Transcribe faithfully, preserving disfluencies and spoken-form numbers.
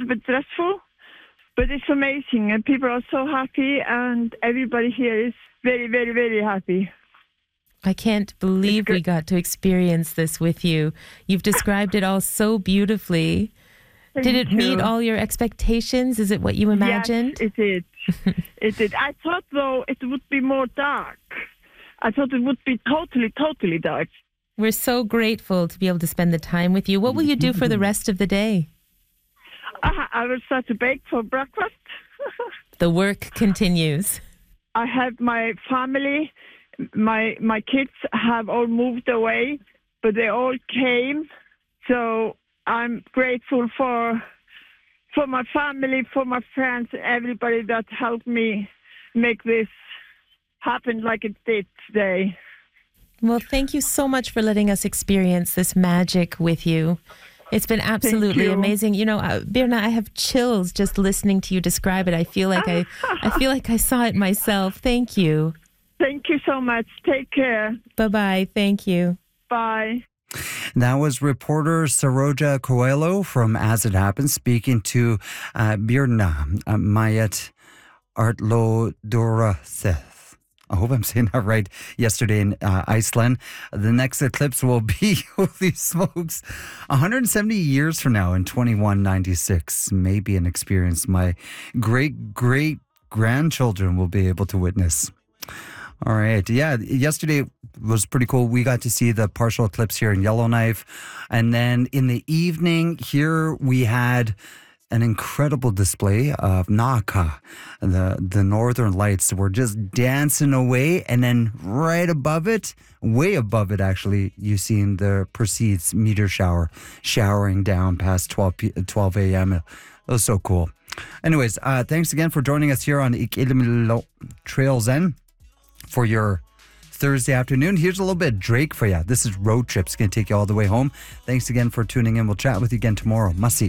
little bit stressful, but it's amazing. And people are so happy, and everybody here is very, very, very happy. I can't believe we got to experience this with you. You've described it all so beautifully. Thank did it you. meet all your expectations? Is it what you imagined? Yes, it did. It did. I thought, though, it would be more dark. I thought it would be totally, totally dark. We're so grateful to be able to spend the time with you. What will you do for the rest of the day? I, I will start to bake for breakfast. The work continues. I have my family. My my kids have all moved away, but they all came. So I'm grateful for for my family, for my friends, everybody that helped me make this happen like it did today. Well, thank you so much for letting us experience this magic with you. It's been absolutely you. amazing. You know, uh, Birna, I have chills just listening to you describe it. I feel like I, I feel like I saw it myself. Thank you. Thank you so much. Take care. Bye-bye. Thank you. Bye. That was reporter Saroja Coelho from As It Happens speaking to uh, Birna uh, Mayet Artlodoraseth. I hope I'm saying that right. Yesterday in uh, Iceland. The next eclipse will be, holy smokes, one hundred seventy years from now in twenty-one ninety-six. Maybe an experience my great, great grandchildren will be able to witness. All right. Yeah, yesterday was pretty cool. We got to see the partial eclipse here in Yellowknife. And then in the evening here, we had an incredible display of Naka. The, the northern lights were just dancing away. And then right above it, way above it actually, you seen the Perseids meteor shower showering down past twelve a.m. It was so cool. Anyways, uh, thanks again for joining us here on Ikilmilo Trails End for your Thursday afternoon. Here's a little bit of Drake for you. This is Road Trip. It's going to take you all the way home. Thanks again for tuning in. We'll chat with you again tomorrow. Masi.